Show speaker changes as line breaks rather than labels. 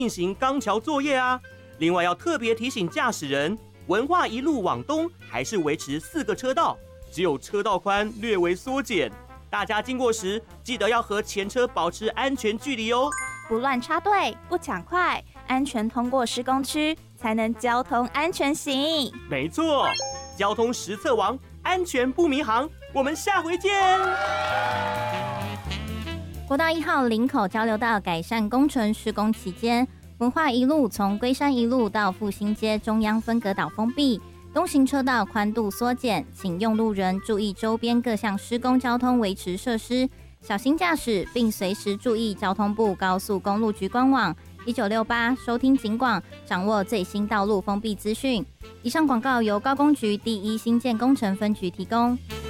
进行钢桥作业啊。另外要特别提醒驾驶人，文化一路往东还是维持4个车道，只有车道宽略微缩减。大家经过时记得要和前车保持安全距离哦，
不乱插队，不抢快，安全通过施工区，才能交通安全行。
没错，交通实测王，安全不迷航。我们下回见。
国道1号林口交流道改善工程施工期间，文化一路从龟山一路到复兴街中央分隔岛封闭，东行车道宽度缩减，请用路人注意周边各项施工交通维持设施，小心驾驶，并随时注意交通部高速公路局官网1968收听警广，掌握最新道路封闭资讯。以上广告由高工局第1新建工程分局提供。